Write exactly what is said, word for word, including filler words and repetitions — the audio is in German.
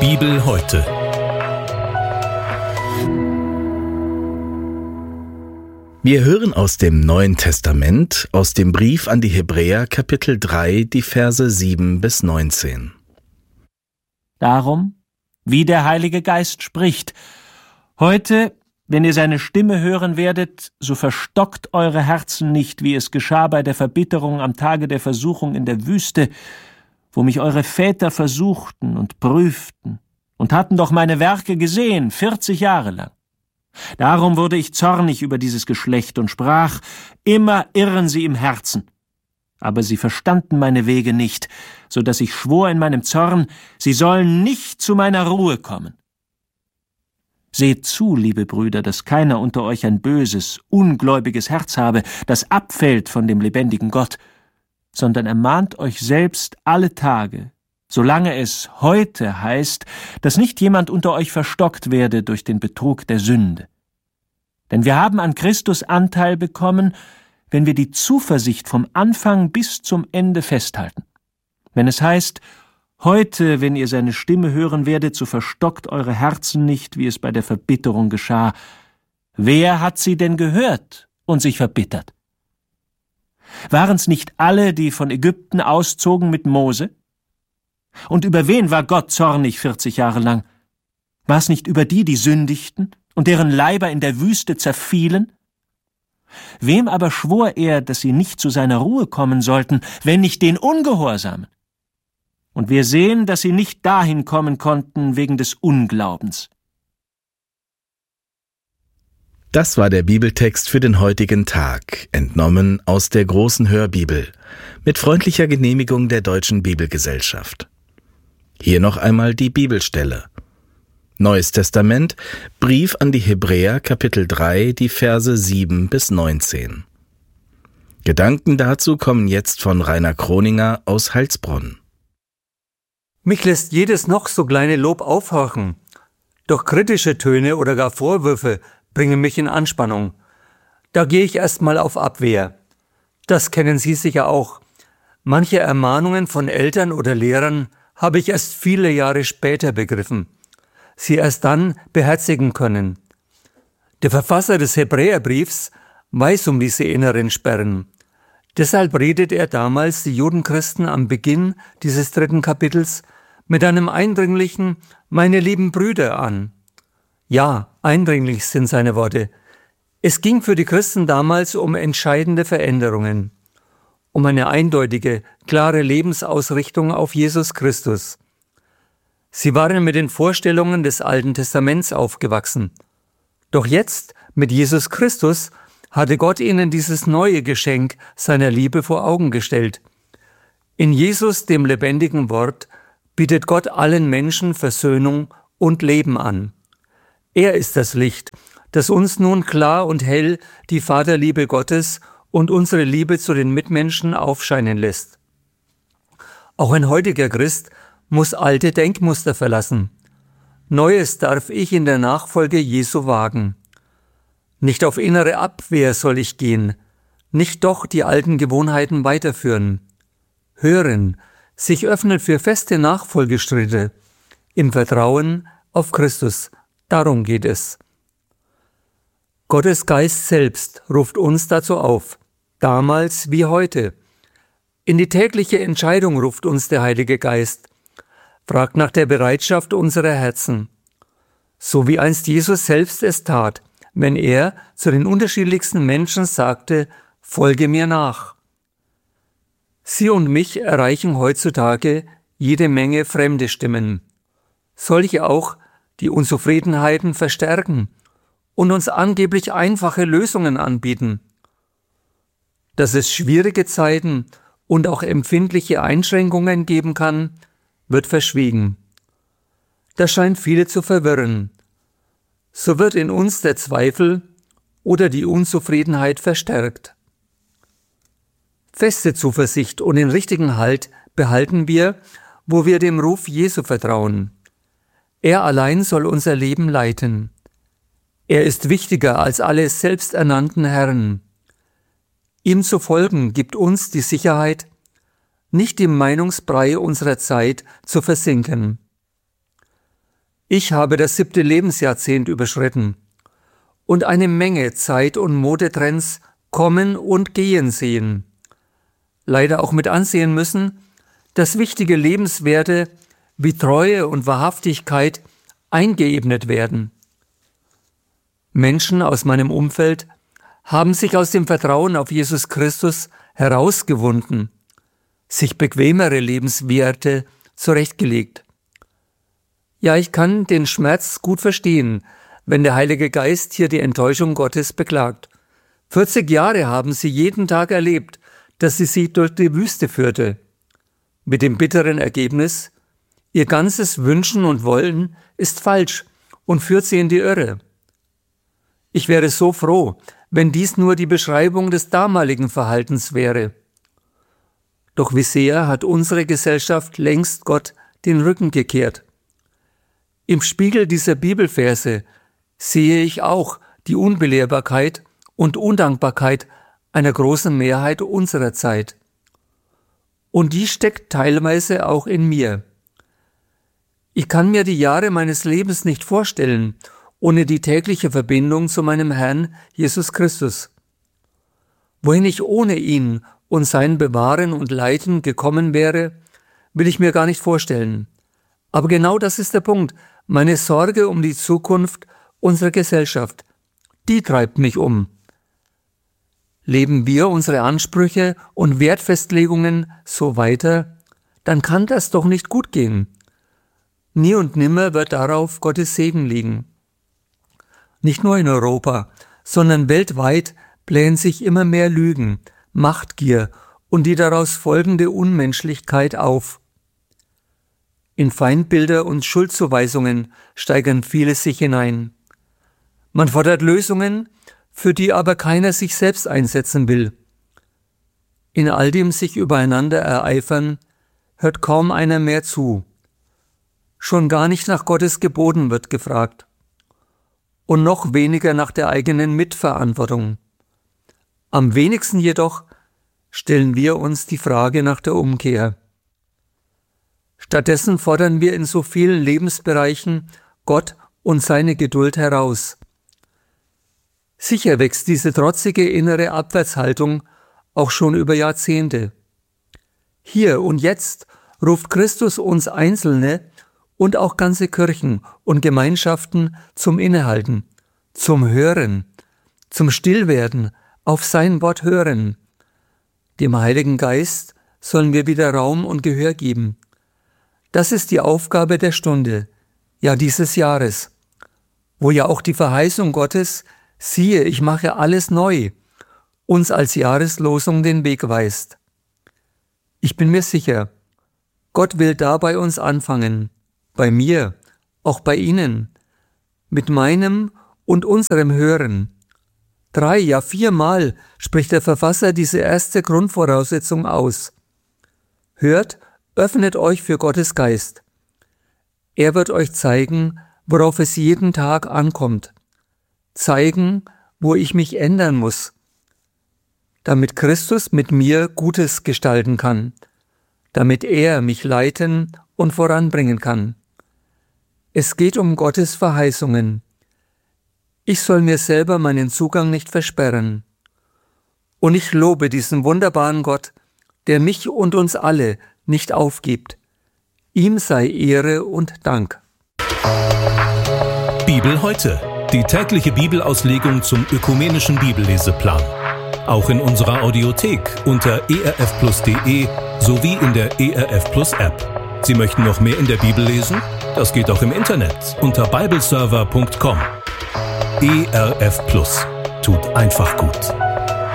Bibel heute. Wir hören aus dem Neuen Testament, aus dem Brief an die Hebräer, Kapitel drei, die Verse sieben bis neunzehn. Darum, wie der Heilige Geist spricht: Heute, wenn ihr seine Stimme hören werdet, so verstockt eure Herzen nicht, wie es geschah bei der Verbitterung am Tage der Versuchung in der Wüste, wo mich eure Väter versuchten und prüften und hatten doch meine Werke gesehen, vierzig Jahre lang. Darum wurde ich zornig über dieses Geschlecht und sprach: Immer irren sie im Herzen. Aber sie verstanden meine Wege nicht, so dass ich schwor in meinem Zorn, sie sollen nicht zu meiner Ruhe kommen. Seht zu, liebe Brüder, dass keiner unter euch ein böses, ungläubiges Herz habe, das abfällt von dem lebendigen Gott, sondern ermahnt euch selbst alle Tage, solange es heute heißt, dass nicht jemand unter euch verstockt werde durch den Betrug der Sünde. Denn wir haben an Christus Anteil bekommen, wenn wir die Zuversicht vom Anfang bis zum Ende festhalten. Wenn es heißt: Heute, wenn ihr seine Stimme hören werdet, so verstockt eure Herzen nicht, wie es bei der Verbitterung geschah. Wer hat sie denn gehört und sich verbittert? Waren's nicht alle, die von Ägypten auszogen mit Mose? Und über wen war Gott zornig vierzig Jahre lang? War es nicht über die, die sündigten und deren Leiber in der Wüste zerfielen? Wem aber schwor er, dass sie nicht zu seiner Ruhe kommen sollten, wenn nicht den Ungehorsamen? Und wir sehen, dass sie nicht dahin kommen konnten wegen des Unglaubens. Das war der Bibeltext für den heutigen Tag, entnommen aus der Großen Hörbibel, mit freundlicher Genehmigung der Deutschen Bibelgesellschaft. Hier noch einmal die Bibelstelle. Neues Testament, Brief an die Hebräer, Kapitel drei, die Verse sieben bis neunzehn. Gedanken dazu kommen jetzt von Rainer Kroninger aus Heilsbronn. Mich lässt jedes noch so kleine Lob aufhorchen, doch kritische Töne oder gar Vorwürfe bringen mich in Anspannung. Da gehe ich erstmal auf Abwehr. Das kennen Sie sicher auch. Manche Ermahnungen von Eltern oder Lehrern habe ich erst viele Jahre später begriffen, sie erst dann beherzigen können. Der Verfasser des Hebräerbriefs weiß um diese inneren Sperren. Deshalb redet er damals die Judenchristen am Beginn dieses dritten Kapitels mit einem eindringlichen »Meine lieben Brüder« an. Ja, eindringlich sind seine Worte. Es ging für die Christen damals um entscheidende Veränderungen, um eine eindeutige, klare Lebensausrichtung auf Jesus Christus. Sie waren mit den Vorstellungen des Alten Testaments aufgewachsen. Doch jetzt, mit Jesus Christus, hatte Gott ihnen dieses neue Geschenk seiner Liebe vor Augen gestellt. In Jesus, dem lebendigen Wort, bietet Gott allen Menschen Versöhnung und Leben an. Er ist das Licht, das uns nun klar und hell die Vaterliebe Gottes und unsere Liebe zu den Mitmenschen aufscheinen lässt. Auch ein heutiger Christ muss alte Denkmuster verlassen. Neues darf ich in der Nachfolge Jesu wagen. Nicht auf innere Abwehr soll ich gehen, nicht doch die alten Gewohnheiten weiterführen. Hören, sich öffnen für feste Nachfolgeschritte, im Vertrauen auf Christus. Darum geht es. Gottes Geist selbst ruft uns dazu auf, damals wie heute. In die tägliche Entscheidung ruft uns der Heilige Geist, fragt nach der Bereitschaft unserer Herzen, so wie einst Jesus selbst es tat, wenn er zu den unterschiedlichsten Menschen sagte: Folge mir nach. Sie und mich erreichen heutzutage jede Menge fremde Stimmen, solche auch, die Unzufriedenheiten verstärken und uns angeblich einfache Lösungen anbieten. Dass es schwierige Zeiten und auch empfindliche Einschränkungen geben kann, wird verschwiegen. Das scheint viele zu verwirren. So wird in uns der Zweifel oder die Unzufriedenheit verstärkt. Feste Zuversicht und den richtigen Halt behalten wir, wo wir dem Ruf Jesu vertrauen. Er allein soll unser Leben leiten. Er ist wichtiger als alle selbsternannten Herren. Ihm zu folgen gibt uns die Sicherheit, nicht im Meinungsbrei unserer Zeit zu versinken. Ich habe das siebte Lebensjahrzehnt überschritten und eine Menge Zeit- und Modetrends kommen und gehen sehen. Leider auch mit ansehen müssen, dass wichtige Lebenswerte wie Treue und Wahrhaftigkeit eingeebnet werden. Menschen aus meinem Umfeld haben sich aus dem Vertrauen auf Jesus Christus herausgewunden, sich bequemere Lebenswerte zurechtgelegt. Ja, ich kann den Schmerz gut verstehen, wenn der Heilige Geist hier die Enttäuschung Gottes beklagt. vierzig Jahre haben sie jeden Tag erlebt, dass sie sie durch die Wüste führte. Mit dem bitteren Ergebnis, ihr ganzes Wünschen und Wollen ist falsch und führt sie in die Irre. Ich wäre so froh, wenn dies nur die Beschreibung des damaligen Verhaltens wäre. Doch wie sehr hat unsere Gesellschaft längst Gott den Rücken gekehrt. Im Spiegel dieser Bibelverse sehe ich auch die Unbelehrbarkeit und Undankbarkeit einer großen Mehrheit unserer Zeit. Und die steckt teilweise auch in mir. Ich kann mir die Jahre meines Lebens nicht vorstellen, ohne die tägliche Verbindung zu meinem Herrn Jesus Christus. Wohin ich ohne ihn und sein Bewahren und Leiten gekommen wäre, will ich mir gar nicht vorstellen. Aber genau das ist der Punkt. Meine Sorge um die Zukunft unserer Gesellschaft, die treibt mich um. Leben wir unsere Ansprüche und Wertfestlegungen so weiter, dann kann das doch nicht gut gehen. Nie und nimmer wird darauf Gottes Segen liegen. Nicht nur in Europa, sondern weltweit blähen sich immer mehr Lügen, Machtgier und die daraus folgende Unmenschlichkeit auf. In Feindbilder und Schuldzuweisungen steigern viele sich hinein. Man fordert Lösungen, für die aber keiner sich selbst einsetzen will. In all dem sich übereinander ereifern, hört kaum einer mehr zu. Schon gar nicht nach Gottes Geboten wird gefragt. Und noch weniger nach der eigenen Mitverantwortung. Am wenigsten jedoch stellen wir uns die Frage nach der Umkehr. Stattdessen fordern wir in so vielen Lebensbereichen Gott und seine Geduld heraus. Sicher wächst diese trotzige innere Abwärtshaltung auch schon über Jahrzehnte. Hier und jetzt ruft Christus uns Einzelne und auch ganze Kirchen und Gemeinschaften zum Innehalten, zum Hören, zum Stillwerden, auf sein Wort hören. Dem Heiligen Geist sollen wir wieder Raum und Gehör geben. Das ist die Aufgabe der Stunde, ja dieses Jahres, wo ja auch die Verheißung Gottes, siehe, ich mache alles neu, uns als Jahreslosung den Weg weist. Ich bin mir sicher, Gott will da bei uns anfangen, bei mir, auch bei Ihnen, mit meinem und unserem Hören. Drei, ja viermal spricht der Verfasser diese erste Grundvoraussetzung aus. Hört, öffnet euch für Gottes Geist. Er wird euch zeigen, worauf es jeden Tag ankommt. Zeigen, wo ich mich ändern muss, damit Christus mit mir Gutes gestalten kann, damit er mich leiten und voranbringen kann. Es geht um Gottes Verheißungen. Ich soll mir selber meinen Zugang nicht versperren. Und ich lobe diesen wunderbaren Gott, der mich und uns alle nicht aufgibt. Ihm sei Ehre und Dank. Bibel heute. Die tägliche Bibelauslegung zum ökumenischen Bibelleseplan. Auch in unserer Audiothek unter e r f plus punkt d e sowie in der E R F Plus App. Sie möchten noch mehr in der Bibel lesen? Das geht auch im Internet unter bibleserver punkt com. E R F Plus tut einfach gut.